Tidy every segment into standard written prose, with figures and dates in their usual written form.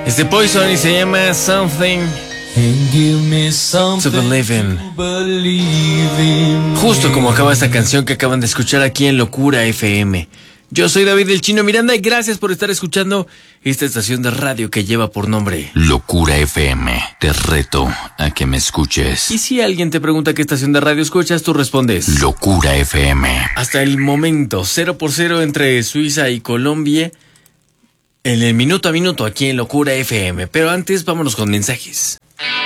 Es de Poison y se llama Something to Believe in. Justo como acaba esta canción que acaban de escuchar aquí en Locura FM. Yo soy David el Chino Miranda y gracias por estar escuchando esta estación de radio que lleva por nombre Locura FM. Te reto a que me escuches. Y si alguien te pregunta qué estación de radio escuchas, tú respondes Locura FM. Hasta el momento, 0-0 entre Suiza y Colombia en el minuto a minuto aquí en Locura FM. Pero antes, vámonos con mensajes.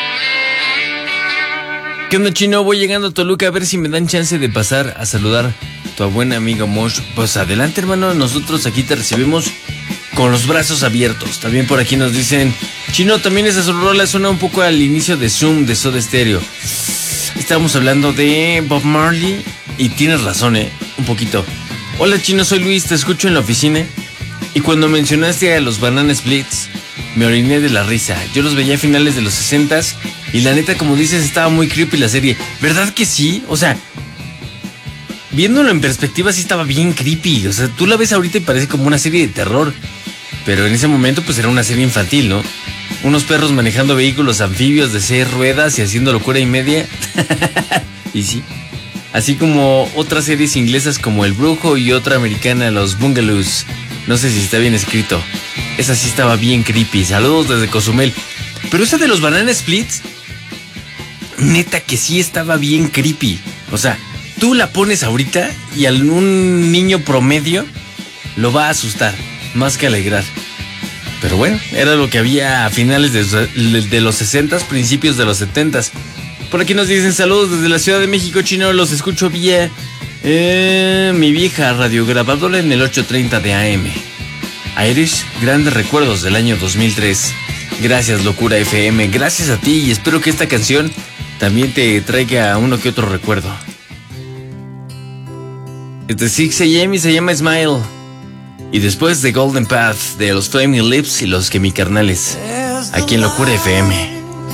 ¿Qué onda, Chino? Voy llegando a Toluca a ver si me dan chance de pasar a saludar a tu buen amigo Mosh. Pues adelante, hermano, nosotros aquí te recibimos con los brazos abiertos. También por aquí nos dicen, Chino, también esa rola suena un poco al inicio de Zoom de Soda Stereo. Estábamos hablando de Bob Marley y tienes razón, un poquito. Hola, Chino, soy Luis, te escucho en la oficina. Y cuando mencionaste a los Banana Splits, me oriné de la risa. Yo los veía a finales de los 60s y la neta, como dices, estaba muy creepy la serie. ¿Verdad que sí? O sea, viéndolo en perspectiva, sí estaba bien creepy. O sea, tú la ves ahorita y parece como una serie de terror. Pero en ese momento, pues era una serie infantil, ¿no? Unos perros manejando vehículos anfibios de 6 ruedas y haciendo locura y media. Y sí. Así como otras series inglesas como El Brujo y otra americana, Los Bungalows. No sé si está bien escrito. Esa sí estaba bien creepy. Saludos desde Cozumel. Pero esa de los Banana Splits, neta que sí estaba bien creepy. O sea, tú la pones ahorita y a un niño promedio lo va a asustar, más que alegrar. Pero bueno, era lo que había a finales de los 60s, principios de los 70s. Por aquí nos dicen saludos desde la Ciudad de México, Chino. Los escucho vía mi vieja radiograbadora en el 830 de AM. Irish, grandes recuerdos del año 2003. Gracias, Locura FM. Gracias a ti y espero que esta canción también te traiga uno que otro recuerdo. Es de 6 AM y se llama Smile. Y después de Golden Path de los Flaming Lips y los Chemicarnales. Aquí en Locura FM.